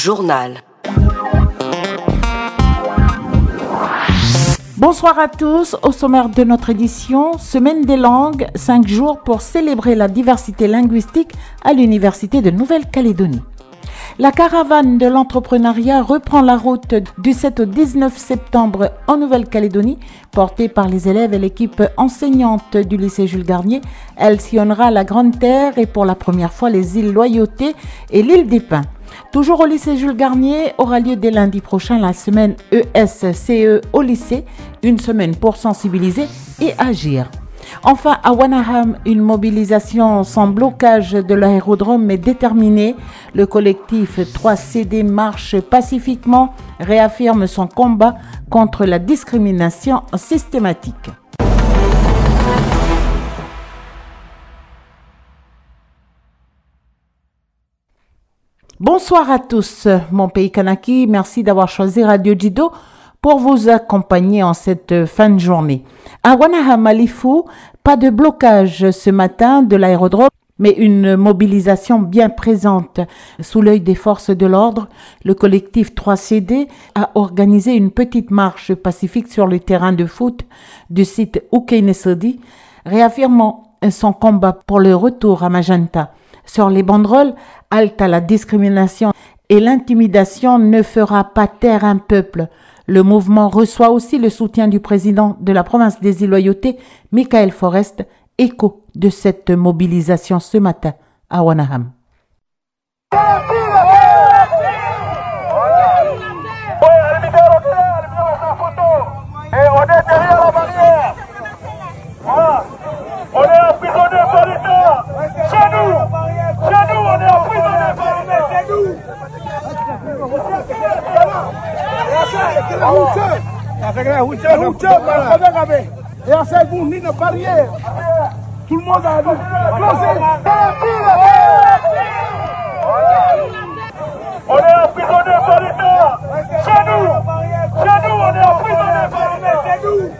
journal. Bonsoir à tous, au sommaire de notre édition, Semaine des langues, 5 jours pour célébrer la diversité linguistique à l'Université de Nouvelle-Calédonie. La caravane de l'entrepreneuriat reprend la route du 7 au 19 septembre en Nouvelle-Calédonie, portée par les élèves et l'équipe enseignante du lycée Jules Garnier. Elle sillonnera la Grande Terre et pour la première fois les îles Loyauté et l'île des Pins. Toujours au lycée Jules Garnier, aura lieu dès lundi prochain la semaine ESCE au lycée, une semaine pour sensibiliser et agir. Enfin, à Wanaham, une mobilisation sans blocage de l'aérodrome est déterminée. Le collectif 3CD marche pacifiquement, réaffirme son combat contre la discrimination systématique. Bonsoir à tous, mon pays Kanaki, merci d'avoir choisi Radio Jido pour vous accompagner en cette fin de journée. À Wanaham Malifou, pas de blocage ce matin de l'aérodrome, mais une mobilisation bien présente. Sous l'œil des forces de l'ordre, le collectif 3CD a organisé une petite marche pacifique sur le terrain de foot du site Ukeinesodi, réaffirmant son combat pour le retour à Magenta. Sur les banderoles, halte à la discrimination et l'intimidation ne fera pas taire un peuple. Le mouvement reçoit aussi le soutien du président de la province des îles Loyauté, Michael Forrest, écho de cette mobilisation ce matin à Wanaham. On est emprisonné par l'État. Chez nous, on est emprisonné par l'État. Tout le monde a on est emprisonné par l'État. Chez nous, on est emprisonné par l'État.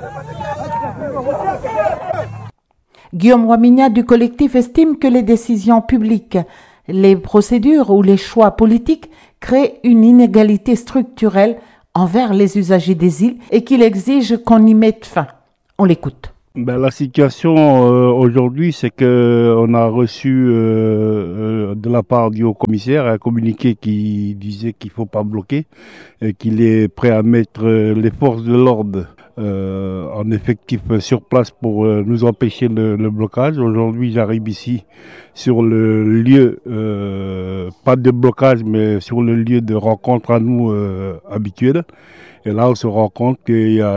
Guillaume Waminia du collectif estime que les décisions publiques, les procédures ou les choix politiques créent une inégalité structurelle envers les usagers des îles et qu'il exige qu'on y mette fin. On l'écoute. La situation aujourd'hui, c'est que on a reçu de la part du haut-commissaire un communiqué qui disait qu'il faut pas bloquer et qu'il est prêt à mettre les forces de l'ordre en effectif sur place pour nous empêcher le blocage. Aujourd'hui, j'arrive ici sur le lieu, pas de blocage, mais sur le lieu de rencontre à nous habituel. Et là, on se rend compte qu'il y a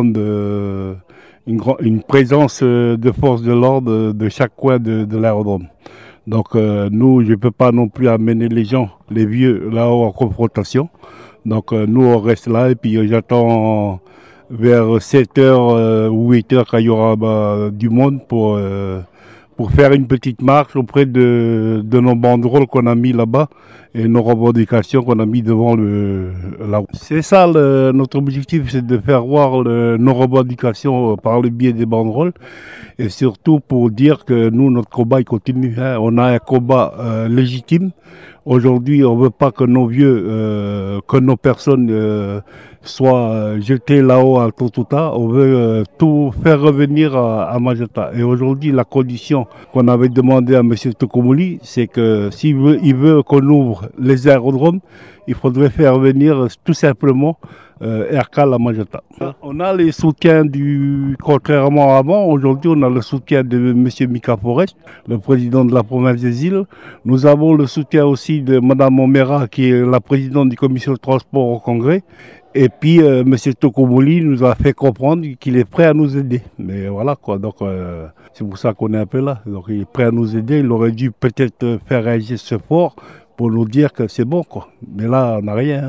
une présence de forces de l'ordre de chaque coin de l'aérodrome. Donc nous, je peux pas non plus amener les gens, les vieux, là-haut en confrontation. Donc nous, on reste là et puis j'attends vers 7h ou 8h quand il y aura du monde pour faire une petite marche auprès de nos banderoles qu'on a mis là-bas et nos revendications qu'on a mis devant la route. C'est ça notre objectif, c'est de faire voir nos revendications par le biais des banderoles et surtout pour dire que nous, notre combat il continue. On a un combat légitime. Aujourd'hui, on veut pas que nos vieux, que nos personnes soient jetées là-haut à Totota. On veut tout faire revenir à Magenta. Et aujourd'hui, la condition qu'on avait demandé à M. Tokomouli, c'est que s'il veut qu'on ouvre les aérodromes, il faudrait faire venir tout simplement Aircal à Magenta. On a les soutiens contrairement à avant, aujourd'hui on a le soutien de M. Mika Forest, le président de la province des îles. Nous avons le soutien aussi de Mme Omera, qui est la présidente du commission de transport au Congrès. Et puis M. Tokomouli nous a fait comprendre qu'il est prêt à nous aider. Mais voilà quoi, donc c'est pour ça qu'on est un peu là. Donc il est prêt à nous aider, il aurait dû peut-être faire un geste fort pour nous dire que c'est bon quoi. Mais là on n'a rien.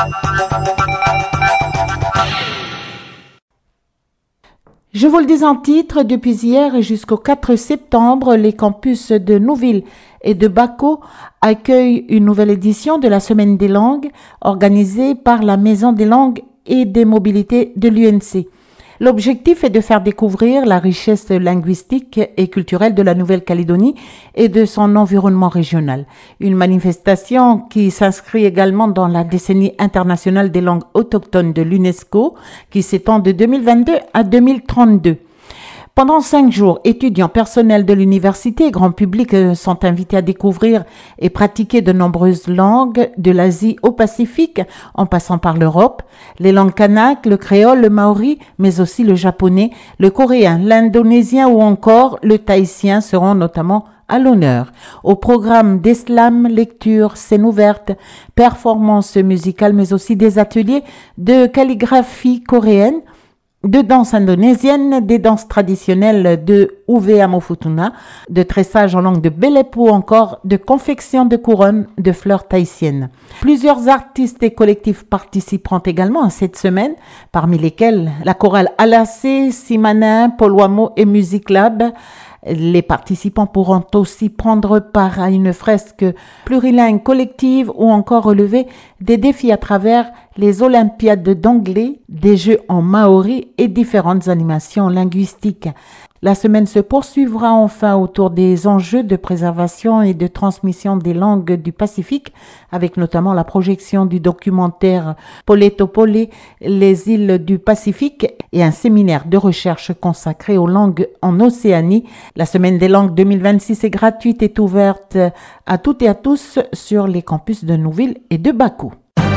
Je vous le dis en titre, depuis hier et jusqu'au 4 septembre, les campus de Nouville et de Bako accueillent une nouvelle édition de la Semaine des langues organisée par la Maison des langues et des mobilités de l'UNC. L'objectif est de faire découvrir la richesse linguistique et culturelle de la Nouvelle-Calédonie et de son environnement régional. Une manifestation qui s'inscrit également dans la décennie internationale des langues autochtones de l'UNESCO qui s'étend de 2022 à 2032. Pendant 5 jours, étudiants, personnels de l'université et grand public sont invités à découvrir et pratiquer de nombreuses langues de l'Asie au Pacifique, en passant par l'Europe. Les langues kanak, le créole, le maori, mais aussi le japonais, le coréen, l'indonésien ou encore le tahitien seront notamment à l'honneur. Au programme des slams, lectures, scènes ouvertes, performances musicales, mais aussi des ateliers de calligraphie coréenne, de danse indonésienne, des danses traditionnelles de Uwe Amofutuna, de tressage en langue de Belep ou encore de confection de couronnes de fleurs tahitiennes. Plusieurs artistes et collectifs participeront également à cette semaine, parmi lesquels la chorale Alacé, Simanin, Polwamo et Music Lab. Les participants pourront aussi prendre part à une fresque plurilingue collective ou encore relever des défis à travers les Olympiades d'anglais, des jeux en maori et différentes animations linguistiques. La semaine se poursuivra enfin autour des enjeux de préservation et de transmission des langues du Pacifique, avec notamment la projection du documentaire Poletopole, les îles du Pacifique, et un séminaire de recherche consacré aux langues en Océanie. La semaine des langues 2026 est gratuite et ouverte à toutes et à tous sur les campus de Nouville et de Bakou.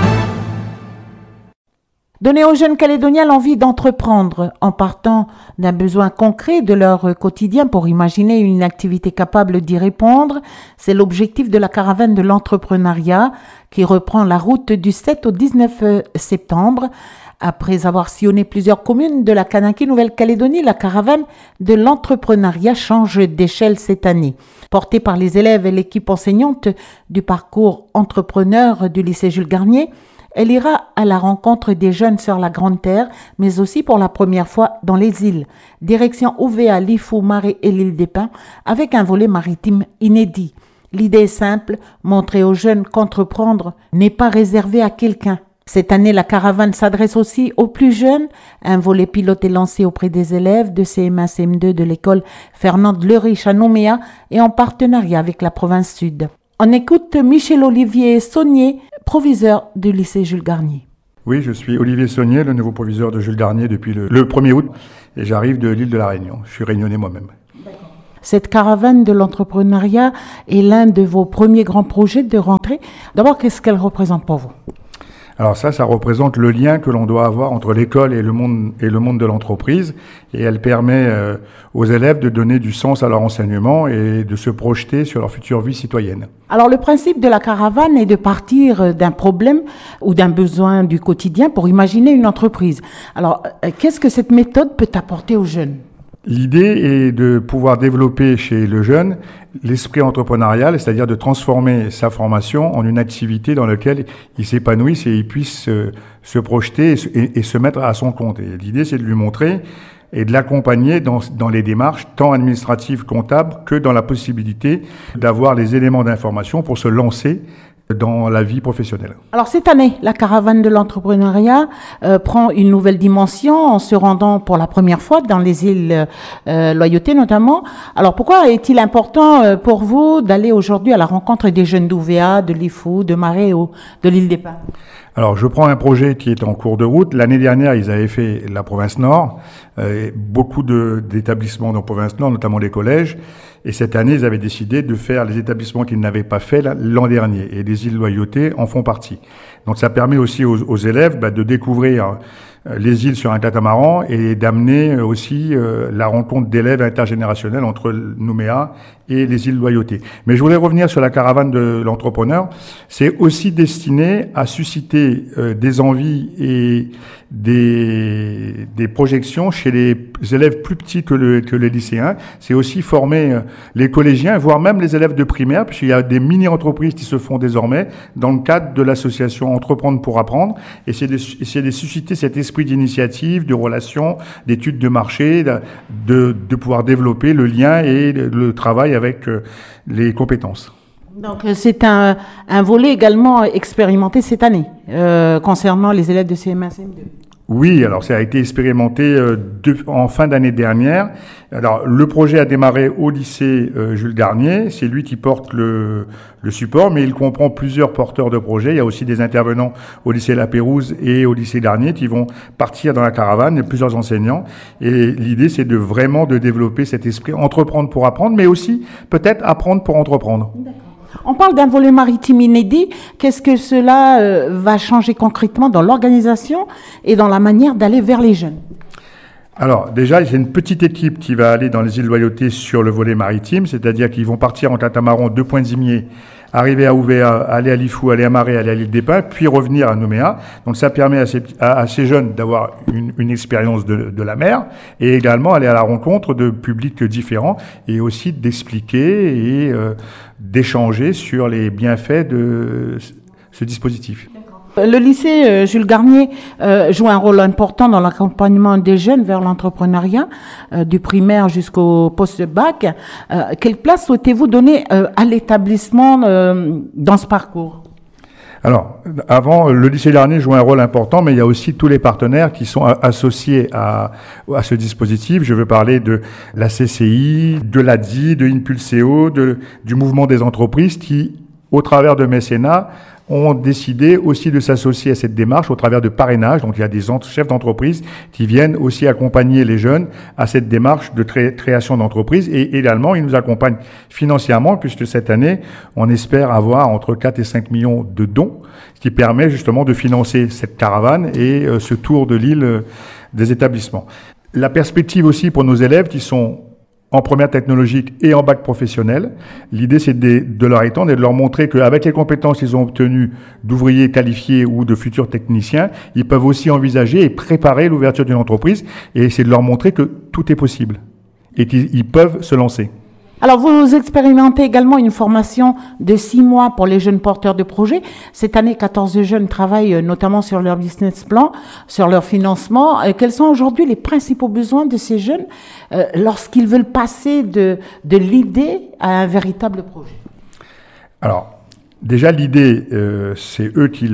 Donner aux jeunes Calédoniens l'envie d'entreprendre en partant d'un besoin concret de leur quotidien pour imaginer une activité capable d'y répondre, c'est l'objectif de la caravane de l'entrepreneuriat qui reprend la route du 7 au 19 septembre. Après avoir sillonné plusieurs communes de la Kanaki Nouvelle-Calédonie, la caravane de l'entrepreneuriat change d'échelle cette année. Portée par les élèves et l'équipe enseignante du parcours entrepreneur du lycée Jules Garnier, elle ira à la rencontre des jeunes sur la Grande Terre, mais aussi pour la première fois dans les îles. Direction Ouvéa, Lifou, Marais et l'île des Pins, avec un volet maritime inédit. L'idée est simple, montrer aux jeunes qu'entreprendre n'est pas réservé à quelqu'un. Cette année, la caravane s'adresse aussi aux plus jeunes. Un volet pilote est lancé auprès des élèves de CM1, CM2 de l'école Fernande Leriche à Nouméa et en partenariat avec la province Sud. On écoute Michel-Olivier Saunier, proviseur du lycée Jules Garnier. Oui, je suis Olivier Saunier, le nouveau proviseur de Jules Garnier depuis le 1er août et j'arrive de l'île de la Réunion. Je suis réunionnais moi-même. Cette caravane de l'entrepreneuriat est l'un de vos premiers grands projets de rentrée. D'abord, qu'est-ce qu'elle représente pour vous ? Alors ça représente le lien que l'on doit avoir entre l'école et le monde de l'entreprise, et elle permet aux élèves de donner du sens à leur enseignement et de se projeter sur leur future vie citoyenne. Alors le principe de la caravane est de partir d'un problème ou d'un besoin du quotidien pour imaginer une entreprise. Alors qu'est-ce que cette méthode peut apporter aux jeunes ? L'idée est de pouvoir développer chez le jeune l'esprit entrepreneurial, c'est-à-dire de transformer sa formation en une activité dans laquelle il s'épanouisse et il puisse se projeter et se mettre à son compte. Et l'idée, c'est de lui montrer et de l'accompagner dans les démarches tant administratives, comptables, que dans la possibilité d'avoir les éléments d'information pour se lancer dans la vie professionnelle. Alors cette année, la caravane de l'entrepreneuriat prend une nouvelle dimension en se rendant pour la première fois dans les îles Loyauté notamment. Alors pourquoi est-il important pour vous d'aller aujourd'hui à la rencontre des jeunes d'Ouvéa, de Lifou, de Marais ou de l'île des Pins ? Alors, je prends un projet qui est en cours de route. L'année dernière, ils avaient fait la province Nord, beaucoup d'établissements dans la province Nord, notamment les collèges. Et cette année, ils avaient décidé de faire les établissements qu'ils n'avaient pas fait l'an dernier. Et les îles Loyauté en font partie. Donc, ça permet aussi aux élèves de découvrir les îles sur un catamaran et d'amener aussi la rencontre d'élèves intergénérationnels entre Nouméa et les îles Loyauté. Mais je voulais revenir sur la caravane de l'entrepreneur. C'est aussi destiné à susciter des envies et des projections chez les élèves plus petits que les lycéens. C'est aussi former les collégiens, voire même les élèves de primaire, puisqu'il y a des mini-entreprises qui se font désormais dans le cadre de l'association Entreprendre pour apprendre. Et c'est de susciter cet esprit d'initiative, de relation, d'études de marché, de pouvoir développer le lien et le travail avec les compétences. Donc c'est un volet également expérimenté cette année concernant les élèves de CM1, CM2. Oui, alors ça a été expérimenté en fin d'année dernière. Alors le projet a démarré au lycée Jules Garnier, c'est lui qui porte le support, mais il comprend plusieurs porteurs de projets. Il y a aussi des intervenants au lycée La Pérouse et au lycée Garnier qui vont partir dans la caravane, il y a plusieurs enseignants. Et l'idée, c'est de développer cet esprit entreprendre pour apprendre, mais aussi peut-être apprendre pour entreprendre. D'accord. On parle d'un volet maritime inédit. Qu'est-ce que cela va changer concrètement dans l'organisation et dans la manière d'aller vers les jeunes? Alors déjà, il y a une petite équipe qui va aller dans les îles Loyauté sur le volet maritime, c'est-à-dire qu'ils vont partir en catamaran de Pointe-Zimier, arriver à Ouvéa, aller à Lifou, aller à Marais, aller à l'île des Pins, puis revenir à Nouméa. Donc ça permet à ces jeunes d'avoir une expérience de la mer et également aller à la rencontre de publics différents et aussi d'expliquer et d'échanger sur les bienfaits de ce dispositif. Le lycée Jules Garnier joue un rôle important dans l'accompagnement des jeunes vers l'entrepreneuriat, du primaire jusqu'au post-bac. Quelle place souhaitez-vous donner à l'établissement dans ce parcours? Alors, avant, le lycée Garnier joue un rôle important, mais il y a aussi tous les partenaires qui sont associés à ce dispositif. Je veux parler de la CCI, de l'ADI, de Impulseo, du mouvement des entreprises qui, au travers de mécénat, ont décidé aussi de s'associer à cette démarche au travers de parrainage. Donc il y a des chefs d'entreprise qui viennent aussi accompagner les jeunes à cette démarche de création d'entreprise et également ils nous accompagnent financièrement puisque cette année on espère avoir entre 4 et 5 millions de dons, ce qui permet justement de financer cette caravane et ce tour de l'île des établissements. La perspective aussi pour nos élèves qui sont en première technologique et en bac professionnel. L'idée, c'est de leur étendre et de leur montrer qu'avec les compétences qu'ils ont obtenues d'ouvriers qualifiés ou de futurs techniciens, ils peuvent aussi envisager et préparer l'ouverture d'une entreprise et c'est de leur montrer que tout est possible et qu'ils peuvent se lancer. Alors, vous expérimentez également une formation de 6 mois pour les jeunes porteurs de projets. Cette année, 14 jeunes travaillent notamment sur leur business plan, sur leur financement. Quels sont aujourd'hui les principaux besoins de ces jeunes lorsqu'ils veulent passer de l'idée à un véritable projet? Alors, déjà, l'idée, c'est eux qui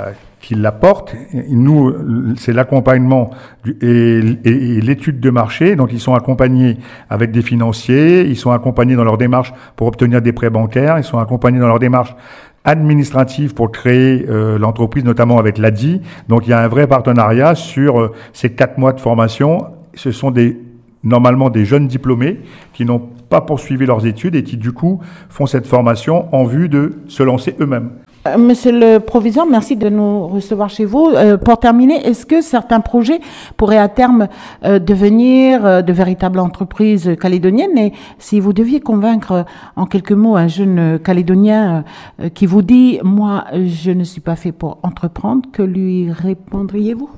la portent. Nous, c'est l'accompagnement et l'étude de marché. Donc, ils sont accompagnés avec des financiers, ils sont accompagnés dans leur démarche pour obtenir des prêts bancaires, ils sont accompagnés dans leur démarche administrative pour créer l'entreprise, notamment avec l'ADI. Donc, il y a un vrai partenariat sur ces 4 mois de formation. Ce sont normalement des jeunes diplômés qui n'ont pas poursuivi leurs études et qui, du coup, font cette formation en vue de se lancer eux-mêmes. Monsieur le proviseur, merci de nous recevoir chez vous. Pour terminer, est-ce que certains projets pourraient à terme devenir de véritables entreprises calédoniennes? Et si vous deviez convaincre en quelques mots un jeune calédonien qui vous dit « Moi, je ne suis pas fait pour entreprendre », que lui répondriez-vous?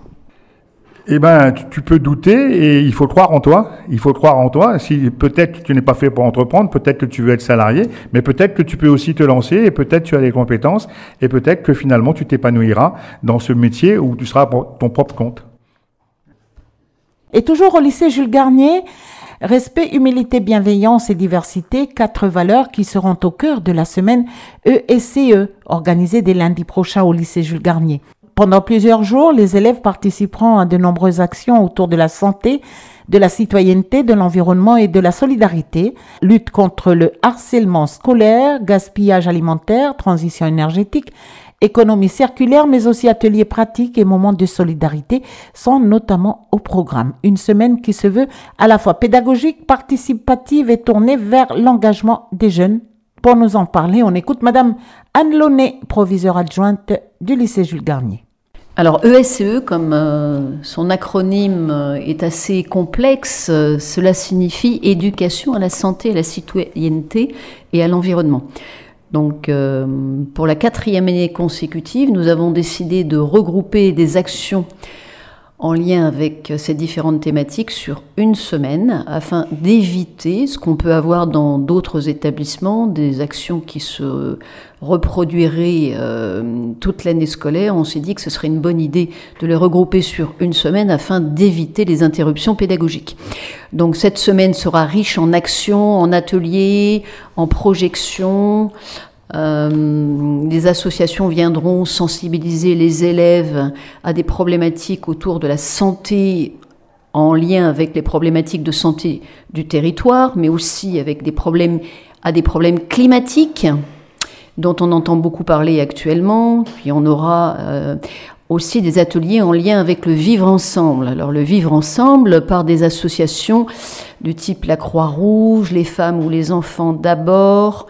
Eh ben, tu peux douter et il faut croire en toi. Il faut croire en toi. Si peut-être tu n'es pas fait pour entreprendre, peut-être que tu veux être salarié, mais peut-être que tu peux aussi te lancer et peut-être tu as les compétences et peut-être que finalement tu t'épanouiras dans ce métier où tu seras pour ton propre compte. Et toujours au lycée Jules Garnier, respect, humilité, bienveillance et diversité, 4 valeurs qui seront au cœur de la semaine ESCE, organisée dès lundi prochain au lycée Jules Garnier. Pendant plusieurs jours, les élèves participeront à de nombreuses actions autour de la santé, de la citoyenneté, de l'environnement et de la solidarité, lutte contre le harcèlement scolaire, gaspillage alimentaire, transition énergétique, économie circulaire, mais aussi ateliers pratiques et moments de solidarité sont notamment au programme. Une semaine qui se veut à la fois pédagogique, participative et tournée vers l'engagement des jeunes. Pour nous en parler, on écoute Madame Anne Launay, proviseure adjointe du lycée Jules Garnier. Alors ESCE, comme son acronyme est assez complexe, cela signifie éducation à la santé, à la citoyenneté et à l'environnement. Donc pour la 4e année consécutive, nous avons décidé de regrouper des actions en lien avec ces différentes thématiques sur une semaine afin d'éviter ce qu'on peut avoir dans d'autres établissements, des actions qui se reproduiraient toute l'année scolaire. On s'est dit que ce serait une bonne idée de les regrouper sur une semaine afin d'éviter les interruptions pédagogiques. Donc cette semaine sera riche en actions, en ateliers, en projections, Des associations viendront sensibiliser les élèves à des problématiques autour de la santé en lien avec les problématiques de santé du territoire, mais aussi avec des problèmes climatiques dont on entend beaucoup parler actuellement. Puis on aura aussi des ateliers en lien avec le vivre ensemble. Alors le vivre ensemble par des associations du type la Croix-Rouge, les femmes ou les enfants d'abord,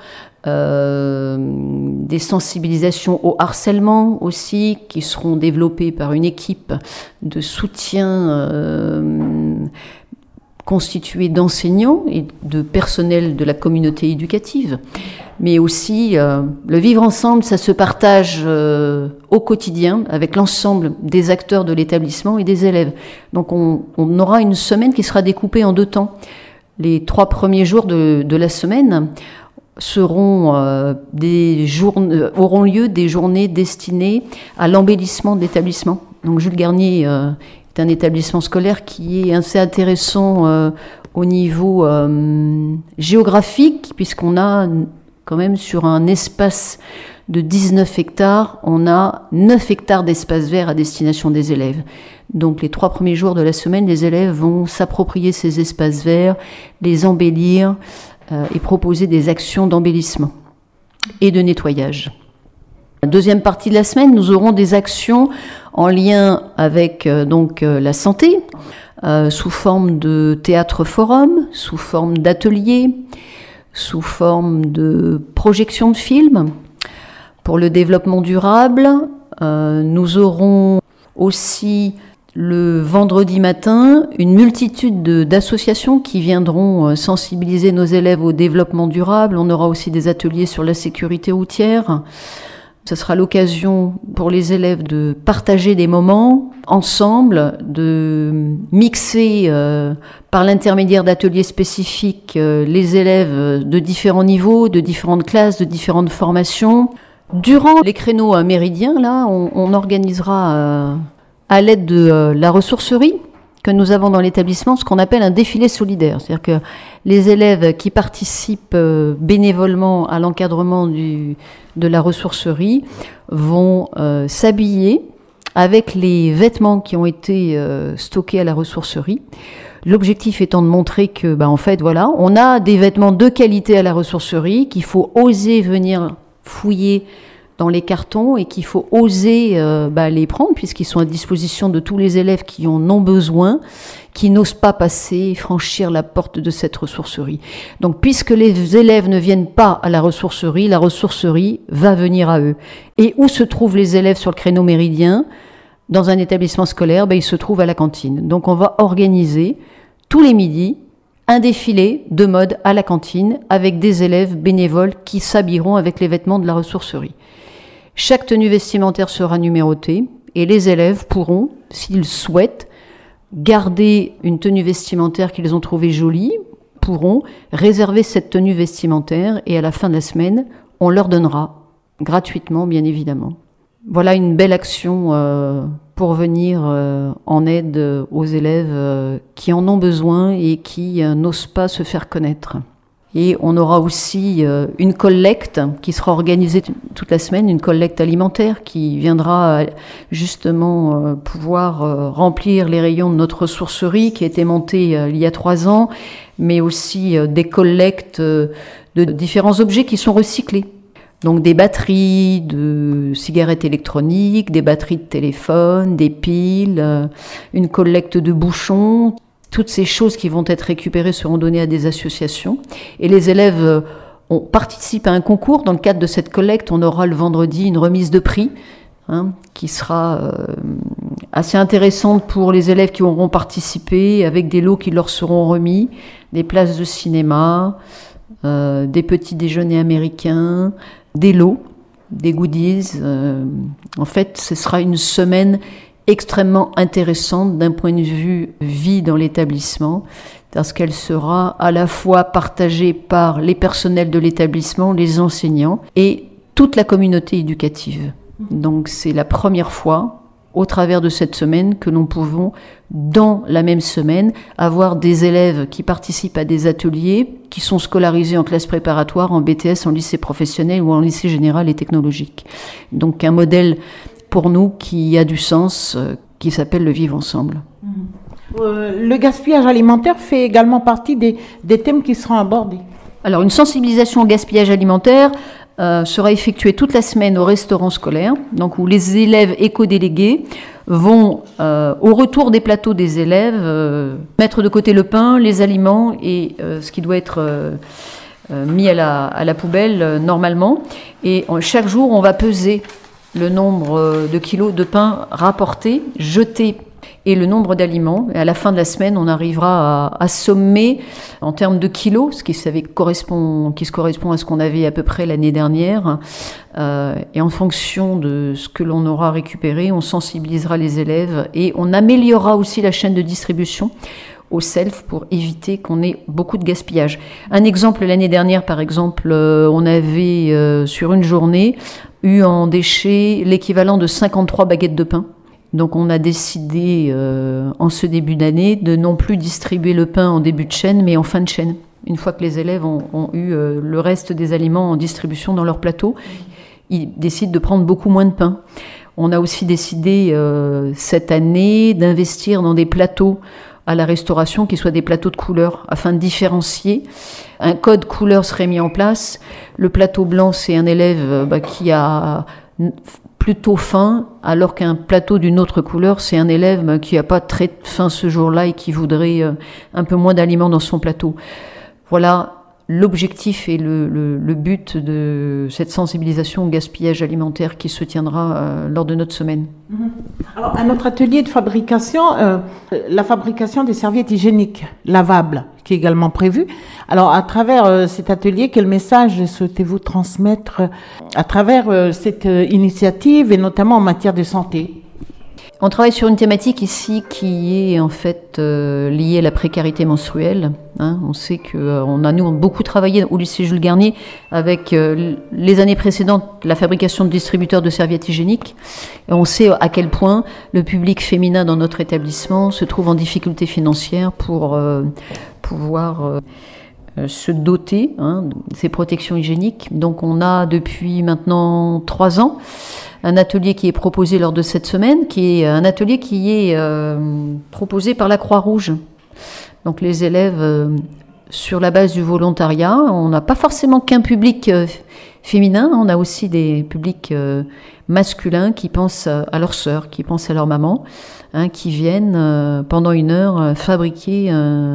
des sensibilisations au harcèlement aussi qui seront développées par une équipe de soutien constituée d'enseignants et de personnel de la communauté éducative. Mais aussi, le vivre ensemble, ça se partage au quotidien avec l'ensemble des acteurs de l'établissement et des élèves. Donc on aura une semaine qui sera découpée en 2 temps. Les 3 premiers jours de la semaine auront lieu des journées destinées à l'embellissement de l'établissement. Donc Jules Garnier est un établissement scolaire qui est assez intéressant au niveau géographique, puisqu'on a quand même sur un espace de 19 hectares, on a 9 hectares d'espace vert à destination des élèves. Donc les 3 premiers jours de la semaine, les élèves vont s'approprier ces espaces verts, les embellir et proposer des actions d'embellissement et de nettoyage. La deuxième partie de la semaine, nous aurons des actions en lien avec la santé, sous forme de théâtre-forum, sous forme d'ateliers, sous forme de projection de films. Pour le développement durable, nous aurons aussi le vendredi matin une multitude d'associations qui viendront sensibiliser nos élèves au développement durable. On aura aussi des ateliers sur la sécurité routière. Ce sera l'occasion pour les élèves de partager des moments ensemble, de mixer par l'intermédiaire d'ateliers spécifiques les élèves de différents niveaux, de différentes classes, de différentes formations. Durant les créneaux méridiens, là, on organisera à l'aide de la ressourcerie que nous avons dans l'établissement ce qu'on appelle un défilé solidaire. C'est-à-dire que les élèves qui participent bénévolement à l'encadrement de la ressourcerie vont s'habiller avec les vêtements qui ont été stockés à la ressourcerie. L'objectif étant de montrer que, en fait, voilà, on a des vêtements de qualité à la ressourcerie, qu'il faut oser venir fouiller dans les cartons et qu'il faut oser les prendre puisqu'ils sont à disposition de tous les élèves qui en ont besoin, qui n'osent pas passer, franchir la porte de cette ressourcerie. Donc puisque les élèves ne viennent pas à la ressourcerie va venir à eux. Et où se trouvent les élèves sur le créneau méridien ? Dans un établissement scolaire, ils se trouvent à la cantine. Donc on va organiser tous les midis un défilé de mode à la cantine avec des élèves bénévoles qui s'habilleront avec les vêtements de la ressourcerie. Chaque tenue vestimentaire sera numérotée et les élèves pourront, s'ils souhaitent, garder une tenue vestimentaire qu'ils ont trouvée jolie, pourront réserver cette tenue vestimentaire et à la fin de la semaine, on leur donnera gratuitement, bien évidemment. Voilà une belle action pour venir en aide aux élèves qui en ont besoin et qui n'osent pas se faire connaître. Et on aura aussi une collecte qui sera organisée toute la semaine, une collecte alimentaire qui viendra justement pouvoir remplir les rayons de notre ressourcerie qui a été montée il y a 3 ans, mais aussi des collectes de différents objets qui sont recyclés. Donc des batteries de cigarettes électroniques, des batteries de téléphone, des piles, une collecte de bouchons. Toutes ces choses qui vont être récupérées seront données à des associations. Et les élèves participent à un concours. Dans le cadre de cette collecte, on aura le vendredi une remise de prix qui sera assez intéressante pour les élèves qui auront participé, avec des lots qui leur seront remis, des places de cinéma, des petits déjeuners américains, des lots, des goodies. En fait, ce sera une semaine extrêmement intéressante d'un point de vue vie dans l'établissement, parce qu'elle sera à la fois partagée par les personnels de l'établissement, les enseignants et toute la communauté éducative. Donc c'est la première fois au travers de cette semaine que nous pouvons, dans la même semaine, avoir des élèves qui participent à des ateliers qui sont scolarisés en classe préparatoire, en BTS, en lycée professionnel ou en lycée général et technologique. Donc un modèle pour nous qui a du sens, qui s'appelle le vivre ensemble. Le gaspillage alimentaire fait également partie des thèmes qui seront abordés. Alors une sensibilisation au gaspillage alimentaire sera effectuée toute la semaine au restaurant scolaire, donc où les élèves éco-délégués vont, au retour des plateaux des élèves, mettre de côté le pain, les aliments et ce qui doit être mis à la poubelle normalement. Et chaque jour, on va peser le nombre de kilos de pain rapportés, jetés, et le nombre d'aliments. Et à la fin de la semaine, on arrivera à sommer en termes de kilos, ce qui se correspond à ce qu'on avait à peu près l'année dernière. Et en fonction de ce que l'on aura récupéré, on sensibilisera les élèves et on améliorera aussi la chaîne de distribution au self pour éviter qu'on ait beaucoup de gaspillage. Un exemple, l'année dernière, par exemple, on avait sur une journée eu en déchets l'équivalent de 53 baguettes de pain. Donc on a décidé en ce début d'année de non plus distribuer le pain en début de chaîne, mais en fin de chaîne. Une fois que les élèves ont eu le reste des aliments en distribution dans leur plateau, ils décident de prendre beaucoup moins de pain. On a aussi décidé cette année d'investir dans des plateaux à la restauration qui soient des plateaux de couleurs afin de différencier. Un code couleur serait mis en place. Le plateau blanc, c'est un élève qui a plutôt faim, alors qu'un plateau d'une autre couleur, c'est un élève qui n'a pas très faim ce jour-là et qui voudrait un peu moins d'aliments dans son plateau. Voilà l'objectif et le but de cette sensibilisation au gaspillage alimentaire qui se tiendra lors de notre semaine. Alors, à notre atelier de fabrication, la fabrication des serviettes hygiéniques lavables, qui est également prévue. Alors, à travers cet atelier, quel message souhaitez-vous transmettre à travers cette initiative et notamment en matière de santé ? On travaille sur une thématique ici qui est en fait liée à la précarité menstruelle. On sait qu'on a nous beaucoup travaillé au lycée Jules Garnier avec les années précédentes la fabrication de distributeurs de serviettes hygiéniques. Et on sait à quel point le public féminin dans notre établissement se trouve en difficulté financière pour pouvoir se doter de ces protections hygiéniques. Donc on a depuis maintenant 3 ans un atelier qui est proposé lors de cette semaine, qui est un atelier qui est proposé par la Croix-Rouge. Donc les élèves, sur la base du volontariat, on n'a pas forcément qu'un public féminin, on a aussi des publics masculins qui pensent à leurs sœurs, qui pensent à leur maman, qui viennent pendant 1 heure fabriquer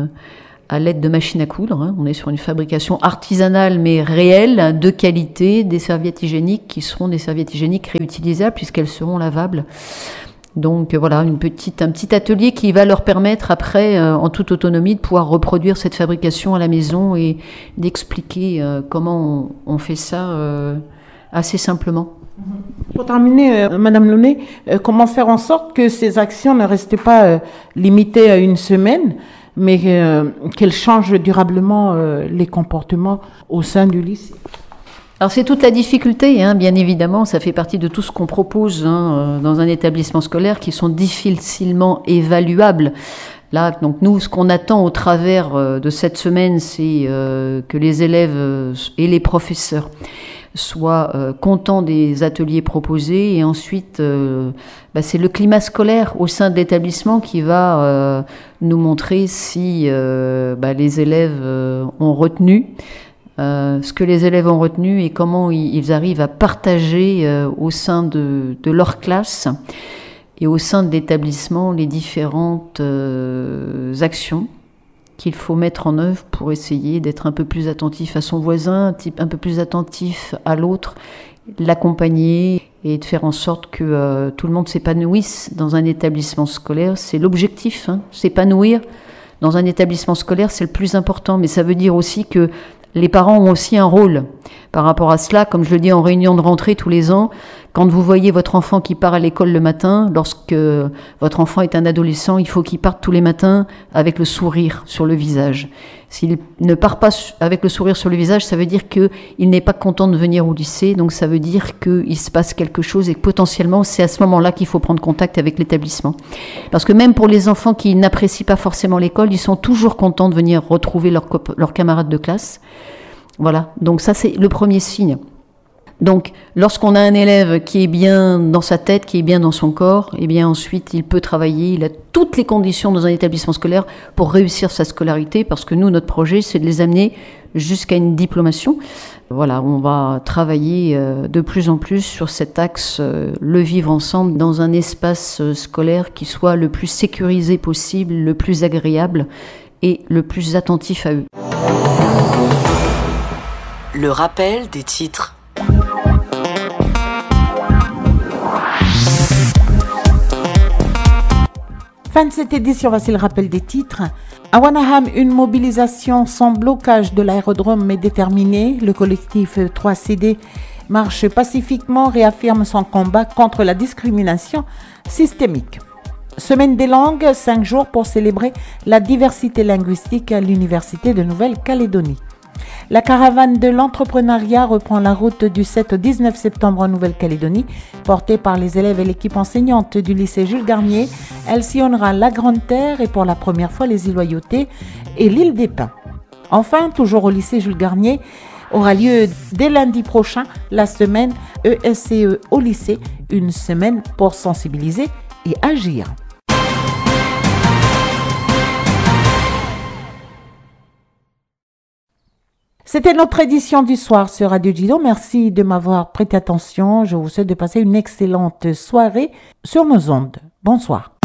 à l'aide de machines à coudre. On est sur une fabrication artisanale mais réelle, de qualité, des serviettes hygiéniques qui seront des serviettes hygiéniques réutilisables puisqu'elles seront lavables. Donc voilà, un petit atelier qui va leur permettre après, en toute autonomie, de pouvoir reproduire cette fabrication à la maison et d'expliquer comment on fait ça assez simplement. Pour terminer, Madame Launay, comment faire en sorte que ces actions ne restent pas limitées à 1 semaine, mais qu'elles changent durablement les comportements au sein du lycée? Alors c'est toute la difficulté, bien évidemment, ça fait partie de tout ce qu'on propose dans un établissement scolaire qui sont difficilement évaluables. Là, donc nous, ce qu'on attend au travers de cette semaine, c'est que les élèves et les professeurs soient contents des ateliers proposés et ensuite c'est le climat scolaire au sein de l'établissement qui va nous montrer si les élèves ont retenu ce que les élèves ont retenu et comment ils arrivent à partager au sein de leur classe et au sein de l'établissement les différentes actions qu'il faut mettre en œuvre pour essayer d'être un peu plus attentif à son voisin, un peu plus attentif à l'autre, l'accompagner et de faire en sorte que tout le monde s'épanouisse dans un établissement scolaire. C'est l'objectif, s'épanouir dans un établissement scolaire, c'est le plus important, mais ça veut dire aussi que les parents ont aussi un rôle par rapport à cela. Comme je le dis en réunion de rentrée tous les ans, quand vous voyez votre enfant qui part à l'école le matin, lorsque votre enfant est un adolescent, il faut qu'il parte tous les matins avec le sourire sur le visage. S'il ne part pas avec le sourire sur le visage, ça veut dire qu'il n'est pas content de venir au lycée, donc ça veut dire qu'il se passe quelque chose et que potentiellement c'est à ce moment-là qu'il faut prendre contact avec l'établissement. Parce que même pour les enfants qui n'apprécient pas forcément l'école, ils sont toujours contents de venir retrouver leurs camarades de classe. Voilà, donc ça c'est le premier signe. Donc, lorsqu'on a un élève qui est bien dans sa tête, qui est bien dans son corps, eh bien ensuite, il peut travailler, il a toutes les conditions dans un établissement scolaire pour réussir sa scolarité, parce que nous, notre projet, c'est de les amener jusqu'à une diplomation. Voilà, on va travailler de plus en plus sur cet axe, le vivre ensemble dans un espace scolaire qui soit le plus sécurisé possible, le plus agréable et le plus attentif à eux. Le rappel des titres. Fin de cette édition, voici le rappel des titres. À Wanaham, une mobilisation sans blocage de l'aérodrome est déterminée. Le collectif 3CD marche pacifiquement, réaffirme son combat contre la discrimination systémique. Semaine des langues, 5 jours pour célébrer la diversité linguistique à l'Université de Nouvelle-Calédonie. La caravane de l'entrepreneuriat reprend la route du 7 au 19 septembre en Nouvelle-Calédonie. Portée par les élèves et l'équipe enseignante du lycée Jules Garnier, elle sillonnera la Grande Terre et pour la première fois les îles Loyauté et l'île des Pins. Enfin, toujours au lycée Jules Garnier, aura lieu dès lundi prochain la semaine ESCE au lycée, une semaine pour sensibiliser et agir. C'était notre édition du soir sur Radio Dido. Merci de m'avoir prêté attention. Je vous souhaite de passer une excellente soirée sur nos ondes. Bonsoir.